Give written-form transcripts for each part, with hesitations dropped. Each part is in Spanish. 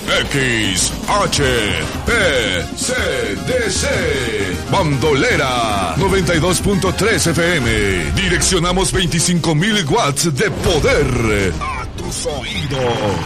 XHPCDC Bandolera 92.3 FM. Direccionamos 25,000 watts de poder a tus oídos.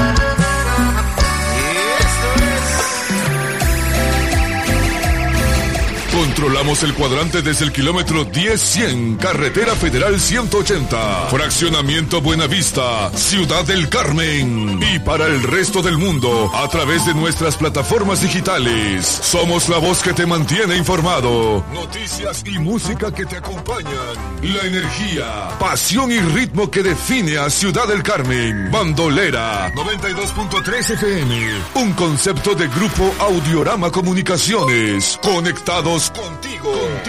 Controlamos el cuadrante desde el kilómetro 10-100, Carretera Federal 180, Fraccionamiento Buenavista, Ciudad del Carmen. Y para el resto del mundo, a través de nuestras plataformas digitales. Somos la voz que te mantiene informado. Noticias y música que te acompañan. La energía, pasión y ritmo que define a Ciudad del Carmen. Bandolera 92.3 FM. Un concepto de Grupo Audiorama Comunicaciones. Conectados contigo.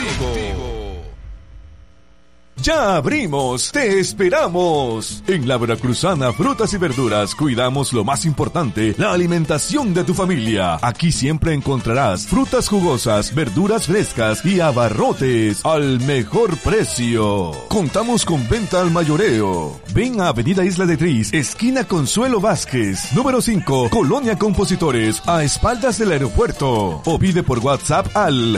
Ya abrimos, te esperamos. En la Veracruzana Frutas y Verduras cuidamos lo más importante, la alimentación de tu familia. Aquí siempre encontrarás frutas jugosas, verduras frescas y abarrotes al mejor precio. Contamos con venta al mayoreo. Ven a Avenida Isla de Tris, esquina Consuelo Vázquez, número 5, Colonia Compositores, a espaldas del aeropuerto. O pide por WhatsApp al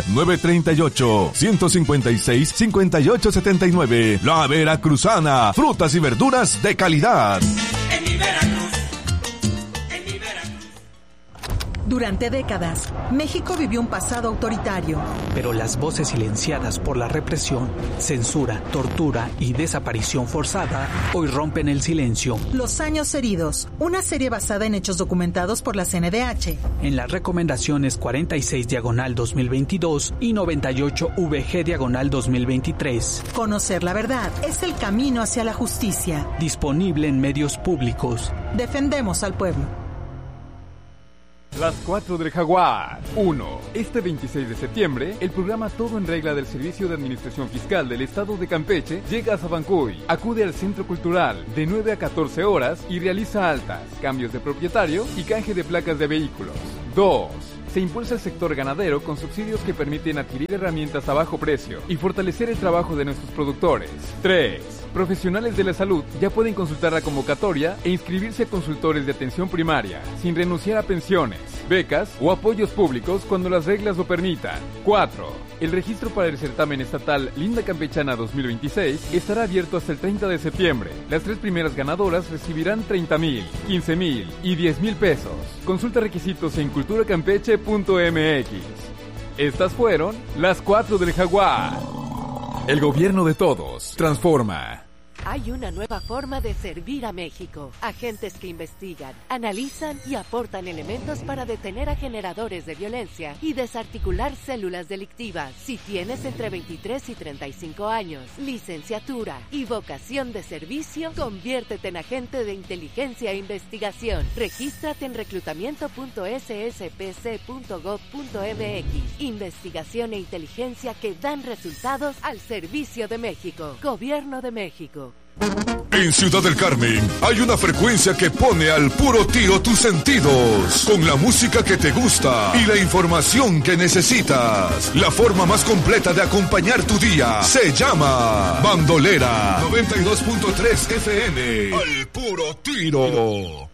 938-156-5879. La Veracruzana, frutas y verduras de calidad. En mi Veracruz, en mi Veracruz. Durante décadas, México vivió un pasado autoritario. Pero las voces silenciadas por la represión, censura, tortura y desaparición forzada hoy rompen el silencio. Los años heridos, una serie basada en hechos documentados por la CNDH. En las recomendaciones 46/2022 y 98/VG/2023. Conocer la verdad es el camino hacia la justicia. Disponible en medios públicos. Defendemos al pueblo. Las 4 del Jaguar. 1. Este 26 de septiembre, el programa Todo en Regla del Servicio de Administración Fiscal del Estado de Campeche llega a Sabancuy. Acude al Centro Cultural de 9 a 14 horas y realiza altas, cambios de propietario y canje de placas de vehículos. 2. Se impulsa el sector ganadero con subsidios que permiten adquirir herramientas a bajo precio y fortalecer el trabajo de nuestros productores. 3. Profesionales de la salud ya pueden consultar la convocatoria e inscribirse a consultores de atención primaria, sin renunciar a pensiones, becas o apoyos públicos cuando las reglas lo permitan. 4. El registro para el certamen estatal Linda Campechana 2026 estará abierto hasta el 30 de septiembre. Las 3 primeras ganadoras recibirán 30,000, 15,000 y 10,000 pesos. Consulta requisitos en culturacampeche.mx. Estas fueron las 4 del Jaguar. El gobierno de todos transforma. Hay una nueva forma de servir a México. Agentes que investigan, analizan y aportan elementos para detener a generadores de violencia y desarticular células delictivas. Si tienes entre 23 y 35 años, licenciatura y vocación de servicio, conviértete en agente de inteligencia e investigación. Regístrate en reclutamiento.sspc.gov.mx. Investigación e inteligencia que dan resultados al servicio de México. Gobierno de México. En Ciudad del Carmen hay una frecuencia que pone al puro tiro tus sentidos, con la música que te gusta y la información que necesitas. La forma más completa de acompañar tu día se llama Bandolera 92.3 FM. Al puro tiro.